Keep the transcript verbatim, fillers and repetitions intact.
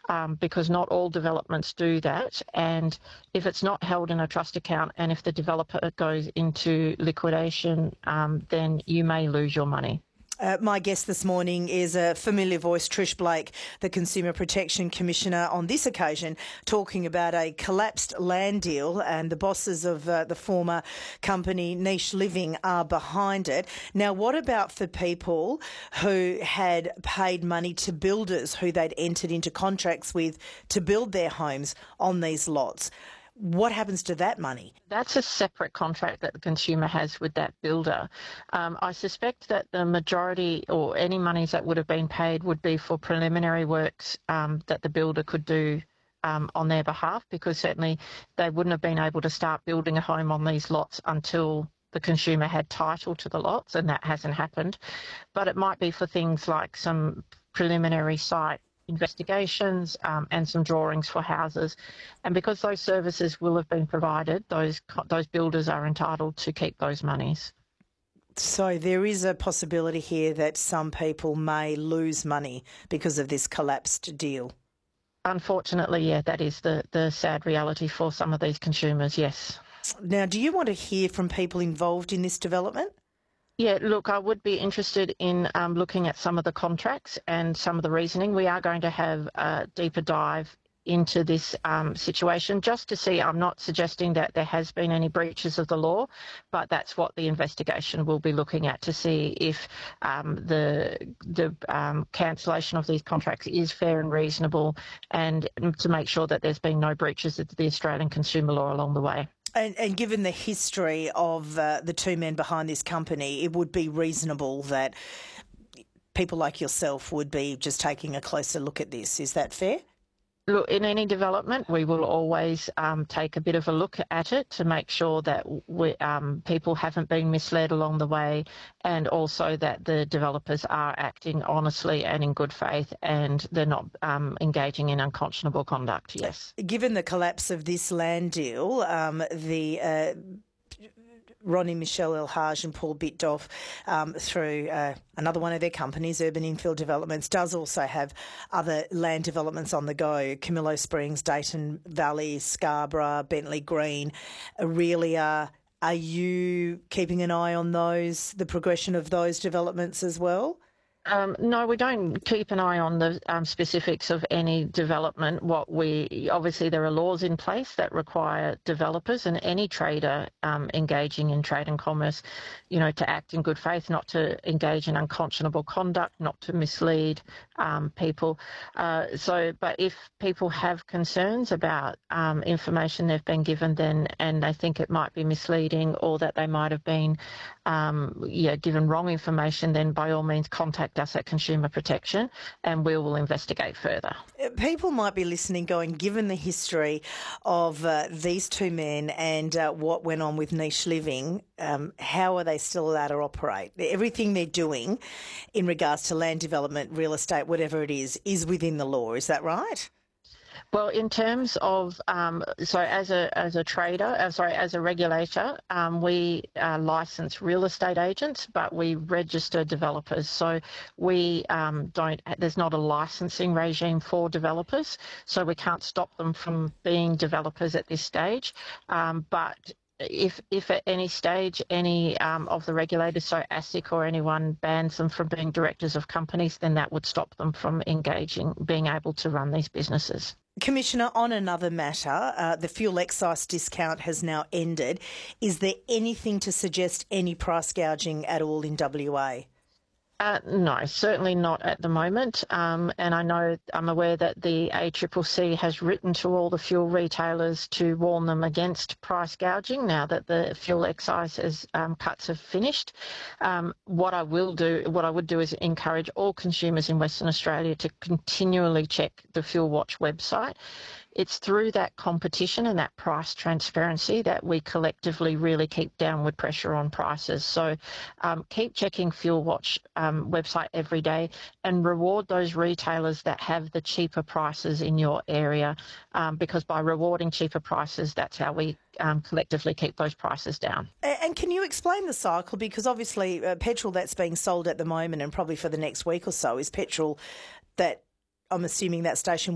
um, because not all developments do that. And if it's not held in a trust account and if the developer goes into liquidation, um, then you may lose your money. Uh, my guest this morning is a familiar voice, Trish Blake, the Consumer Protection Commissioner, on this occasion talking about a collapsed land deal, and the bosses of uh, the former company Niche Living are behind it. Now, what about for people who had paid money to builders who they'd entered into contracts with to build their homes on these lots? What happens to that money? That's a separate contract that the consumer has with that builder. Um, I suspect that the majority or any monies that would have been paid would be for preliminary works um, that the builder could do um, on their behalf, because certainly they wouldn't have been able to start building a home on these lots until the consumer had title to the lots, and that hasn't happened. But it might be for things like some preliminary site investigations um, and some drawings for houses, and because those services will have been provided, those those builders are entitled to keep those monies. So there is a possibility here that some people may lose money because of this collapsed deal. Unfortunately, yeah, that is the the sad reality for some of these consumers. Yes. Now, do you want to hear from people involved in this development? Yeah, look, I would be interested in um, looking at some of the contracts and some of the reasoning. We are going to have a deeper dive into this um, situation just to see. I'm not suggesting that there has been any breaches of the law, but that's what the investigation will be looking at, to see if um, the the um, cancellation of these contracts is fair and reasonable, and to make sure that there's been no breaches of the Australian consumer law along the way. And, and given the history of uh, the two men behind this company, it would be reasonable that people like yourself would be just taking a closer look at this. Is that fair? Look, in any development, we will always um, take a bit of a look at it to make sure that we, um, people haven't been misled along the way, and also that the developers are acting honestly and in good faith, and they're not um, engaging in unconscionable conduct, yes. Given the collapse of this land deal, um, the... Uh, Ronnie Michelle El-Haj and Paul Bitdoff, um, through uh, another one of their companies, Urban Infill Developments, does also have other land developments on the go: Camillo Springs, Dayton Valley, Scarborough, Bentley Green, Aurelia. Are you keeping an eye on those, the progression of those developments as well? Um, no, we don't keep an eye on the um, specifics of any development. What we obviously, there are laws in place that require developers and any trader um, engaging in trade and commerce, you know, to act in good faith, not to engage in unconscionable conduct, not to mislead um, people. Uh, so, but if people have concerns about um, information they've been given, then and they think it might be misleading, or that they might have been, um, yeah, given wrong information, then by all means contact us at Consumer Protection and we will investigate further. People might be listening going, given the history of uh, these two men and uh, what went on with Niche Living, um, how are they still allowed to operate? Everything they're doing in regards to land development, real estate, whatever it is, is within the law. Is that right? Well, in terms of, um, so as a as a trader, uh, sorry, as a regulator, um, we uh, license real estate agents, but we register developers. So we um, don't, there's not a licensing regime for developers, so we can't stop them from being developers at this stage. Um, but If, if at any stage any um, of the regulators, so ASIC or anyone, bans them from being directors of companies, then that would stop them from engaging, being able to run these businesses. Commissioner, on another matter, uh, the fuel excise discount has now ended. Is there anything to suggest any price gouging at all in W A? Uh, no, certainly not at the moment. Um, and I know, I'm aware that the A C C C has written to all the fuel retailers to warn them against price gouging now that the fuel excise is, um, cuts have finished. Um, what I will do, what I would do is encourage all consumers in Western Australia to continually check the Fuel Watch website. It's through that competition and that price transparency that we collectively really keep downward pressure on prices. So um, keep checking Fuel Watch um, website every day and reward those retailers that have the cheaper prices in your area, um, because by rewarding cheaper prices, that's how we um, collectively keep those prices down. And can you explain the cycle? Because obviously uh, petrol that's being sold at the moment and probably for the next week or so is petrol that I'm assuming that station